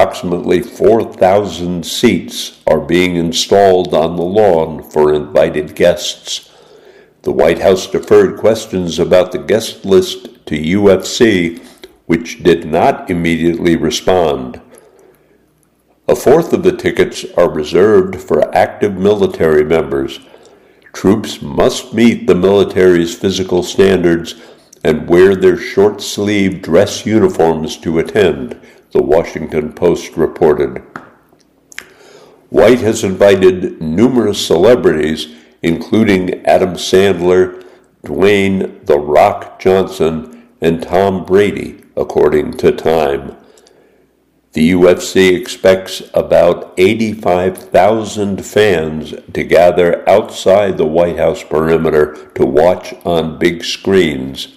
approximately 4,000 seats are being installed on the lawn for invited guests. The White House deferred questions about the guest list to UFC, which did not immediately respond. A fourth of the tickets are reserved for active military members. Troops must meet the military's physical standards and wear their short-sleeved dress uniforms to attend, the Washington Post reported. White has invited numerous celebrities, including Adam Sandler, Dwayne "The Rock" Johnson, and Tom Brady, according to Time. The UFC expects about 85,000 fans to gather outside the White House perimeter to watch on big screens.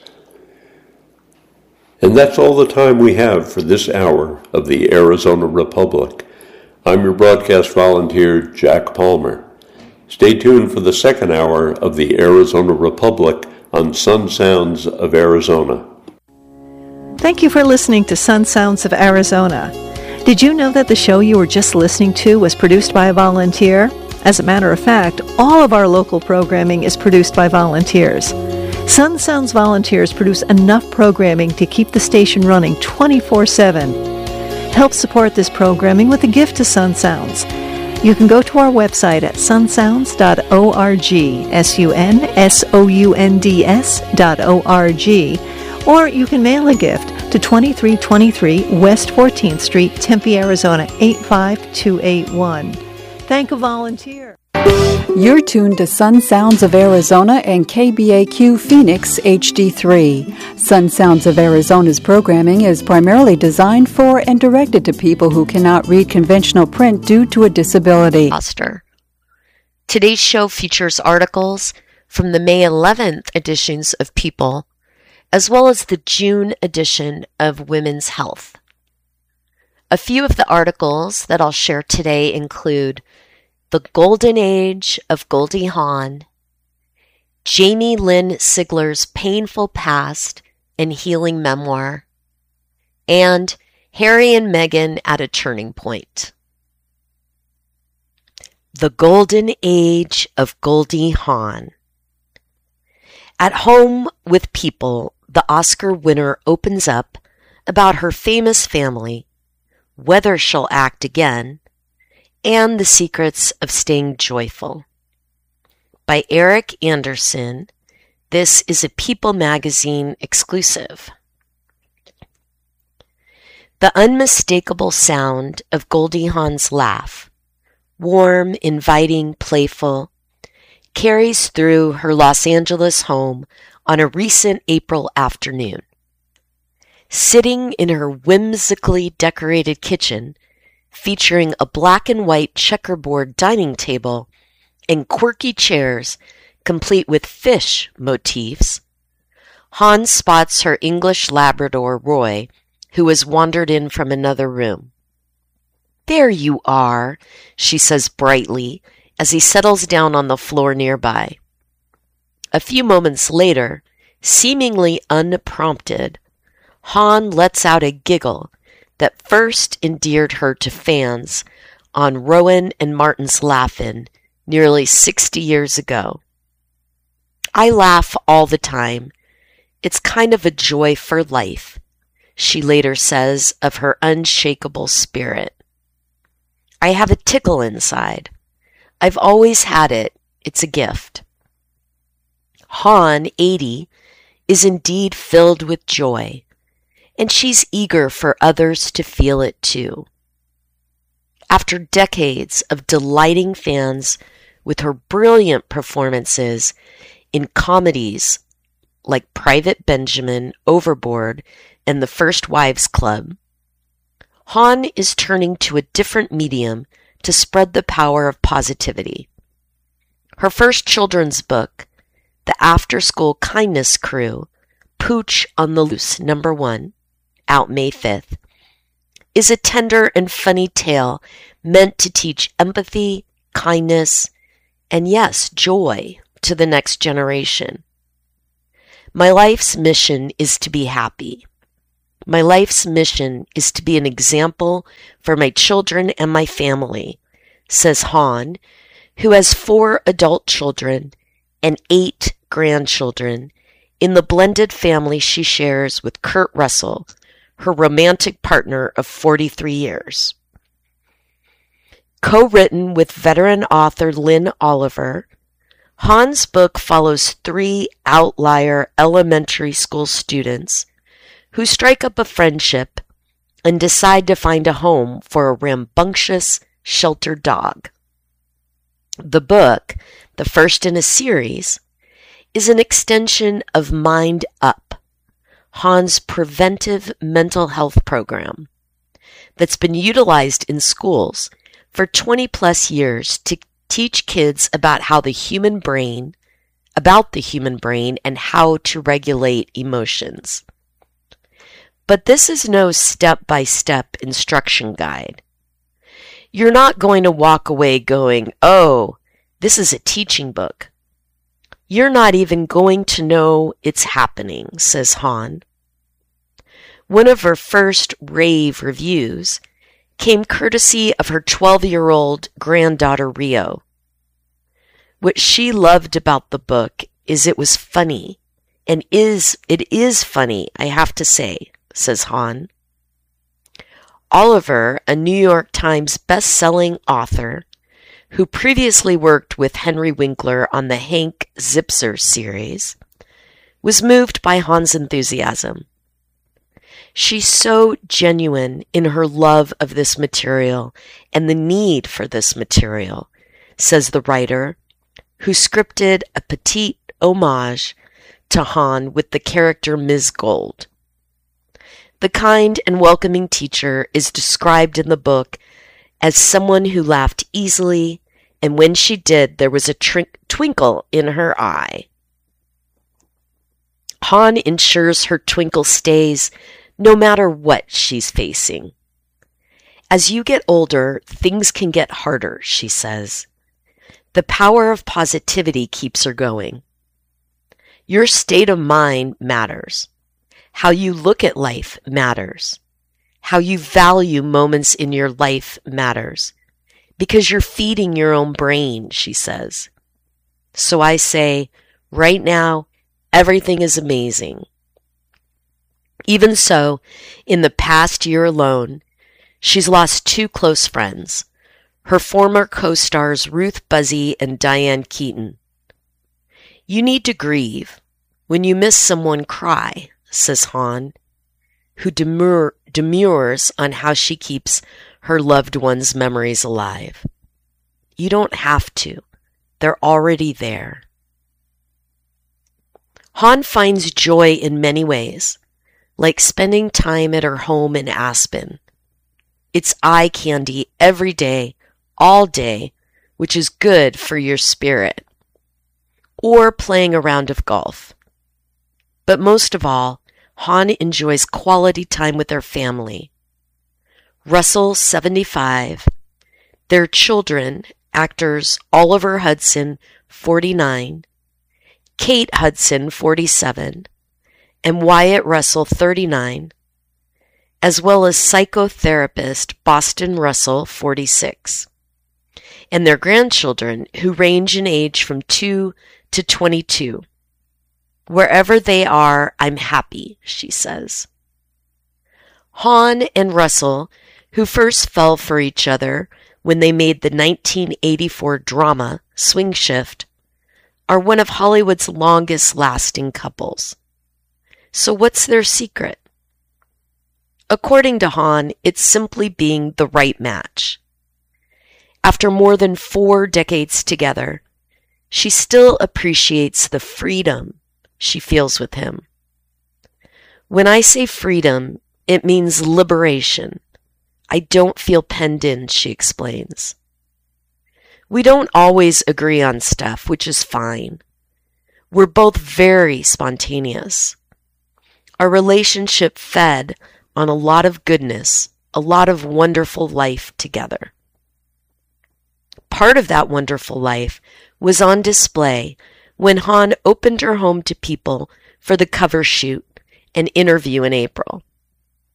And that's all the time we have for this hour of the Arizona Republic. I'm your broadcast volunteer, Jack Palmer. Stay tuned for the second hour of the Arizona Republic on Sun Sounds of Arizona. Thank you for listening to Sun Sounds of Arizona. Did you know that the show you were just listening to was produced by a volunteer? As a matter of fact, all of our local programming is produced by volunteers. Sun Sounds volunteers produce enough programming to keep the station running 24/7. Help support this programming with a gift to Sun Sounds. You can go to our website at sunsounds.org, sunsounds.org, or you can mail a gift to 2323 West 14th Street, Tempe, Arizona 85281. Thank a volunteer. You're tuned to Sun Sounds of Arizona and KBAQ Phoenix HD3. Sun Sounds of Arizona's programming is primarily designed for and directed to people who cannot read conventional print due to a disability. Today's show features articles from the May 11th editions of People, as well as the June edition of Women's Health. A few of the articles that I'll share today include The Golden Age of Goldie Hawn, Jamie Lynn Sigler's Painful Past and Healing Memoir, and Harry and Meghan at a Turning Point. The Golden Age of Goldie Hawn. At Home with People, the Oscar winner opens up about her famous family, whether she'll act again, and the secrets of staying joyful. By Eric Anderson, this is a People magazine exclusive. The unmistakable sound of Goldie Hawn's laugh, warm, inviting, playful, carries through her Los Angeles home on a recent April afternoon. Sitting in her whimsically decorated kitchen, featuring a black and white checkerboard dining table and quirky chairs complete with fish motifs, Hawn spots her English Labrador, Roy, who has wandered in from another room. "There you are," she says brightly as he settles down on the floor nearby. A few moments later, seemingly unprompted, Hawn lets out a giggle that first endeared her to fans on Rowan and Martin's Laugh-In nearly 60 years ago. "I laugh all the time. It's kind of a joy for life," she later says of her unshakable spirit. "I have a tickle inside. I've always had it. It's a gift." Hawn, 80, is indeed filled with joy, and she's eager for others to feel it too. After decades of delighting fans with her brilliant performances in comedies like Private Benjamin, Overboard, and The First Wives Club, Hawn is turning to a different medium to spread the power of positivity. Her first children's book, The After School Kindness Crew, Pooch on the Loose, number 1, out May 5th, is a tender and funny tale meant to teach empathy, kindness, and yes, joy to the next generation. "My life's mission is to be happy. My life's mission is to be an example for my children and my family, says Han, who has 4 adult children and 8 grandchildren in the blended family she shares with Kurt Russell, her romantic partner of 43 years. Co-written with veteran author Lynn Oliver, Han's book follows 3 outlier elementary school students who strike up a friendship and decide to find a home for a rambunctious, sheltered dog. The book, the first in a series, is an extension of Mind Up, Han's preventive mental health program that's been utilized in schools for 20 plus years to teach kids about the human brain and how to regulate emotions. But this is no step-by-step instruction guide. You're not going to walk away going, "Oh, this is a teaching book." You're not even going to know it's happening, says Han. One of her first rave reviews came courtesy of her 12-year-old granddaughter Rio. What she loved about the book is it was funny, and it is funny, I have to say, says Han. Oliver, a New York Times best-selling author who previously worked with Henry Winkler on the Hank Zipzer series, was moved by Han's enthusiasm. She's so genuine in her love of this material and the need for this material, says the writer, who scripted a petite homage to Han with the character Ms. Gold. The kind and welcoming teacher is described in the book as someone who laughed easily, and when she did, there was a twinkle in her eye. Han ensures her twinkle stays no matter what she's facing. As you get older, things can get harder, she says. The power of positivity keeps her going. Your state of mind matters. How you look at life matters. How you value moments in your life matters. Because you're feeding your own brain, she says. So I say, right now, everything is amazing. Even so, in the past year alone, she's lost 2 close friends, her former co-stars Ruth Buzzy and Diane Keaton. You need to grieve. When you miss someone, cry, says Han, who demurs on how she keeps her loved one's memories alive. You don't have to. They're already there. Han finds joy in many ways, like spending time at her home in Aspen. It's eye candy every day, all day, which is good for your spirit. Or playing a round of golf. But most of all, Han enjoys quality time with her family. Russell, 75, their children, actors Oliver Hudson, 49, Kate Hudson, 47, and Wyatt Russell, 39, as well as psychotherapist Boston Russell, 46, and their grandchildren, who range in age from 2 to 22. Wherever they are, I'm happy, she says. Han and Russell, who first fell for each other when they made the 1984 drama Swing Shift, are one of Hollywood's longest-lasting couples. So what's their secret? According to Han, it's simply being the right match. After more than 4 decades together, she still appreciates the freedom she feels with him. When I say freedom, it means liberation. I don't feel penned in, she explains. We don't always agree on stuff, which is fine. We're both very spontaneous. Our relationship fed on a lot of goodness, a lot of wonderful life together. Part of that wonderful life was on display when Han opened her home to people for the cover shoot and interview in April.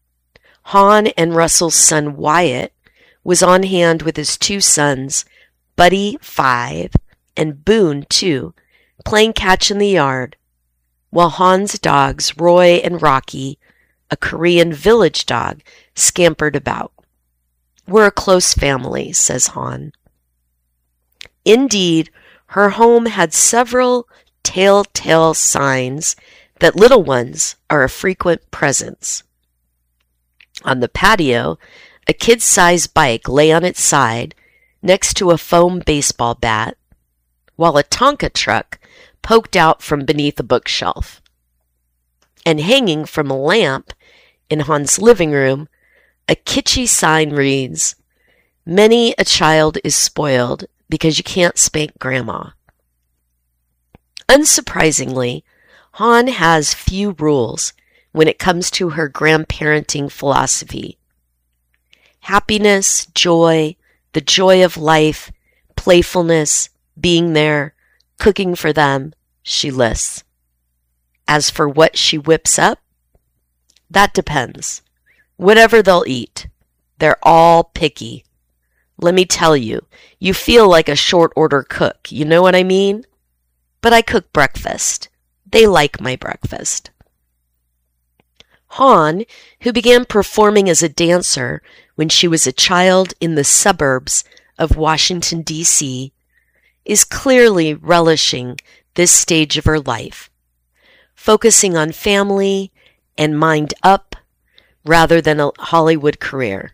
Han and Russell's son Wyatt was on hand with his two sons, Buddy, 5, and Boone, 2, playing catch in the yard, while Han's dogs, Roy and Rocky, a Korean village dog, scampered about. We're a close family, says Han. Indeed, her home had several telltale signs that little ones are a frequent presence. On the patio, a kid-sized bike lay on its side next to a foam baseball bat, while a Tonka truck poked out from beneath a bookshelf. And hanging from a lamp in Han's living room, a kitschy sign reads, "Many a child is spoiled because you can't spank grandma." Unsurprisingly, Han has few rules when it comes to her grandparenting philosophy. Happiness, joy, the joy of life, playfulness, being there, cooking for them, she lists. As for what she whips up, that depends. Whatever they'll eat. They're all picky. Let me tell you, you feel like a short order cook, you know what I mean? But I cook breakfast. They like my breakfast. Han, who began performing as a dancer when she was a child in the suburbs of Washington, D.C., is clearly relishing this stage of her life, focusing on family and mind up rather than a Hollywood career.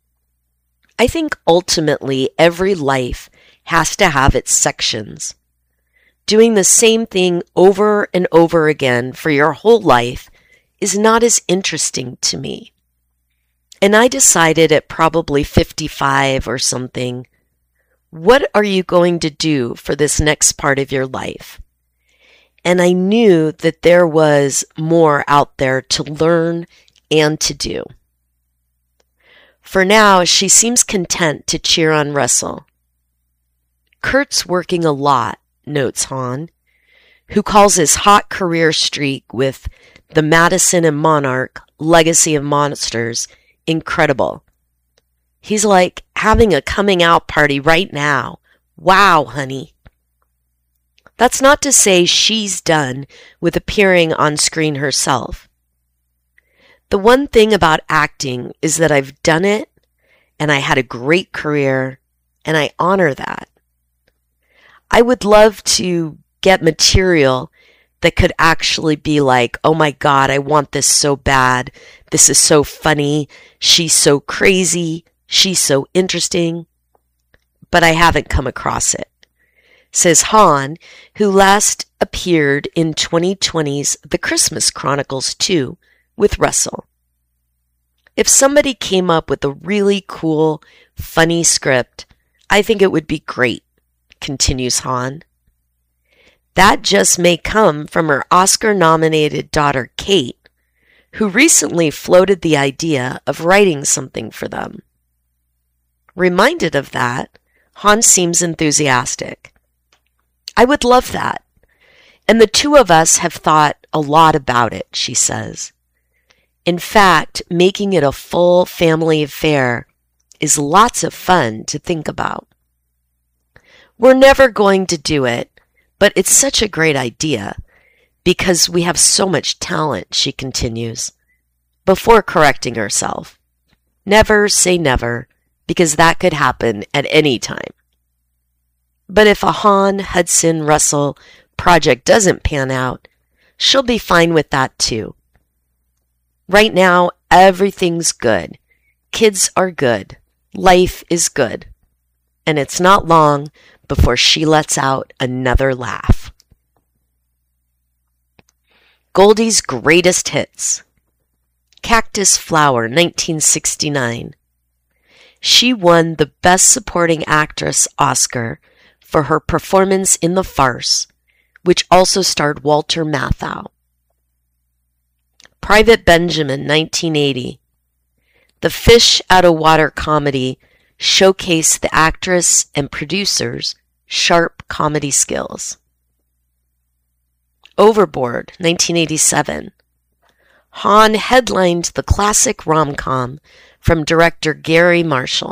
I think ultimately every life has to have its sections. Doing the same thing over and over again for your whole life is not as interesting to me. And I decided at probably 55 or something, what are you going to do for this next part of your life? And I knew that there was more out there to learn and to do. For now, she seems content to cheer on Russell. Kurt's working a lot, notes Han, who calls his hot career streak with the Madison and Monarch Legacy of Monsters incredible. He's like having a coming out party right now. Wow, honey. That's not to say she's done with appearing on screen herself. The one thing about acting is that I've done it and I had a great career and I honor that. I would love to get material that could actually be like, oh my God, I want this so bad. This is so funny. She's so crazy. She's so interesting. But I haven't come across it, says Han, who last appeared in 2020's The Christmas Chronicles 2 with Russell. If somebody came up with a really cool, funny script, I think it would be great, continues Han. That just may come from her Oscar-nominated daughter, Kate, who recently floated the idea of writing something for them. Reminded of that, Han seems enthusiastic. I would love that. And the two of us have thought a lot about it, she says. In fact, making it a full family affair is lots of fun to think about. We're never going to do it, but it's such a great idea because we have so much talent, she continues, before correcting herself. Never say never, because that could happen at any time. But if a Han, Hudson, Russell project doesn't pan out, she'll be fine with that too. Right now, everything's good. Kids are good. Life is good. And it's not long before she lets out another laugh. Goldie's greatest hits. Cactus Flower, 1969. She won the Best Supporting Actress Oscar for her performance in the farce, which also starred Walter Matthau. Private Benjamin, 1980. The Fish Out of Water comedy showcased the actress and producer's sharp comedy skills. Overboard, 1987. Hahn headlined the classic rom-com from director Gary Marshall.